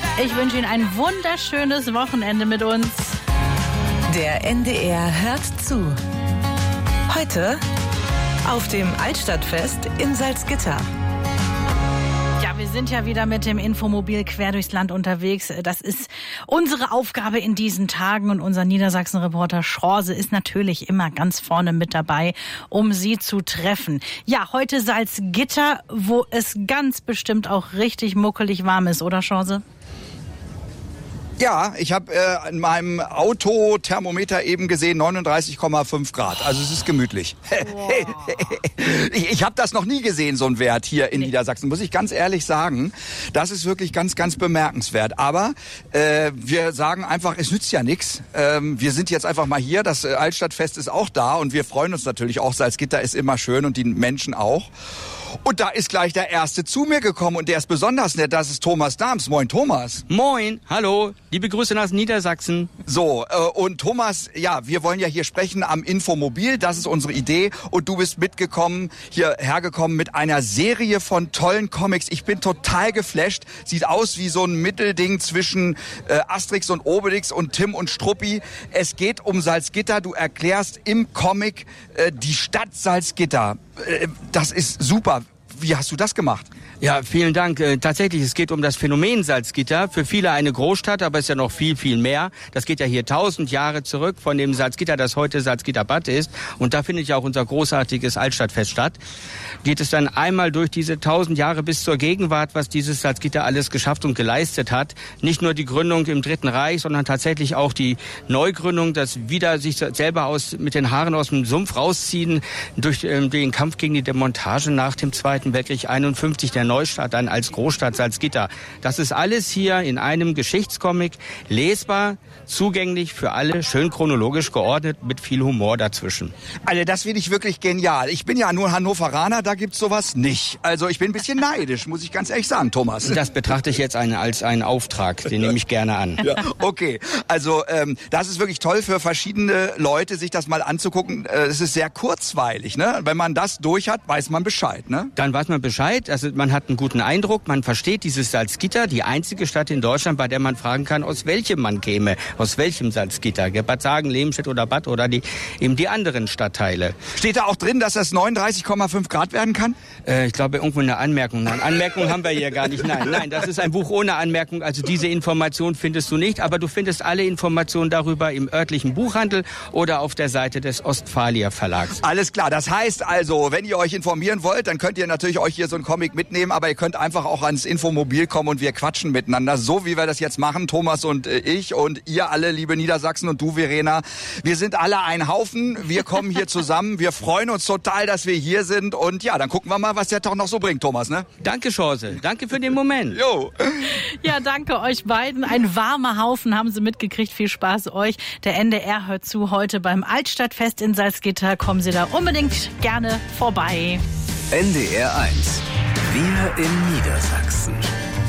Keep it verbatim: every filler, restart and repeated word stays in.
Ich wünsche Ihnen ein wunderschönes Wochenende mit uns. Der N D R hört zu. Heute auf dem Altstadtfest in Salzgitter. Ja, wir sind ja wieder mit dem Infomobil quer durchs Land unterwegs. Das ist unsere Aufgabe in diesen Tagen und unser Niedersachsen-Reporter Schorse ist natürlich immer ganz vorne mit dabei, um Sie zu treffen. Ja, heute Salzgitter, wo es ganz bestimmt auch richtig muckelig warm ist, oder Schorse? Ja, ich habe äh, in meinem Autothermometer eben gesehen neununddreißig Komma fünf Grad. Also es ist gemütlich. Wow. ich ich habe das noch nie gesehen, so ein Wert hier in nee. Niedersachsen, muss ich ganz ehrlich sagen. Das ist wirklich ganz, ganz bemerkenswert. Aber äh, wir sagen einfach, es nützt ja nichts. Ähm, wir sind jetzt einfach mal hier. Das äh, Altstadtfest ist auch da und wir freuen uns natürlich auch. Salzgitter ist immer schön und die Menschen auch. Und da ist gleich der Erste zu mir gekommen und der ist besonders nett. Das ist Thomas Dahms. Moin, Thomas. Moin, hallo. Liebe Grüße nach Niedersachsen. So, äh, und Thomas, ja, wir wollen ja hier sprechen am Infomobil. Das ist unsere Idee. Und du bist mitgekommen, hierher gekommen mit einer Serie von tollen Comics. Ich bin total geflasht. Sieht aus wie so ein Mittelding zwischen äh, Asterix und Obelix und Tim und Struppi. Es geht um Salzgitter. Du erklärst im Comic äh, die Stadt Salzgitter. Äh, das ist super. Wie hast du das gemacht? Ja, vielen Dank. Äh, tatsächlich, es geht um das Phänomen Salzgitter. Für viele eine Großstadt, aber es ist ja noch viel, viel mehr. Das geht ja hier tausend Jahre zurück von dem Salzgitter, das heute Salzgitterbad ist. Und da findet ja auch unser großartiges Altstadtfest statt. Geht es dann einmal durch diese tausend Jahre bis zur Gegenwart, was dieses Salzgitter alles geschafft und geleistet hat. Nicht nur die Gründung im Dritten Reich, sondern tatsächlich auch die Neugründung, das wieder sich selber aus, mit den Haaren aus dem Sumpf rausziehen, durch ähm, den Kampf gegen die Demontage nach dem Zweiten Weltkrieg einundfünfzig, der Neustadt dann als Großstadt Salzgitter. Das ist alles hier in einem Geschichtscomic lesbar, zugänglich für alle, schön chronologisch geordnet, mit viel Humor dazwischen. Also das finde ich wirklich genial. Ich bin ja nur Hannoveraner, da gibt's sowas nicht. Also ich bin ein bisschen neidisch, muss ich ganz ehrlich sagen, Thomas. Das betrachte ich jetzt eine, als einen Auftrag, den nehme ich gerne an. Ja, okay, also ähm, das ist wirklich toll für verschiedene Leute, sich das mal anzugucken. Es ist sehr kurzweilig, ne? Wenn man das durch hat, weiß man Bescheid, ne? Dann weiß man Bescheid. Also man hat einen guten Eindruck, man versteht dieses Salzgitter, die einzige Stadt in Deutschland, bei der man fragen kann, aus welchem man käme, aus welchem Salzgitter, Bad Sagen, Lehmstedt oder Bad oder die, eben die anderen Stadtteile. Steht da auch drin, dass das neununddreißig Komma fünf Grad werden kann? Äh, ich glaube, irgendwo eine Anmerkung. Nein, Anmerkung haben wir hier gar nicht. Nein, nein, das ist ein Buch ohne Anmerkung. Also diese Information findest du nicht, aber du findest alle Informationen darüber im örtlichen Buchhandel oder auf der Seite des Ostfalia Verlags. Alles klar, das heißt also, wenn ihr euch informieren wollt, dann könnt ihr natürlich euch hier so ein Comic mitnehmen, aber ihr könnt einfach auch ans Infomobil kommen und wir quatschen miteinander, so wie wir das jetzt machen, Thomas und äh, ich und ihr alle, liebe Niedersachsen und du, Verena. Wir sind alle ein Haufen, wir kommen hier zusammen, wir freuen uns total, dass wir hier sind und ja, dann gucken wir mal, was der Tag noch so bringt, Thomas, ne? Danke, Chance, danke für den Moment. Jo. Ja, danke euch beiden. Ein warmer Haufen haben Sie mitgekriegt, viel Spaß euch. Der N D R hört zu heute beim Altstadtfest in Salzgitter. Kommen Sie da unbedingt gerne vorbei. N D R eins. Wir in Niedersachsen.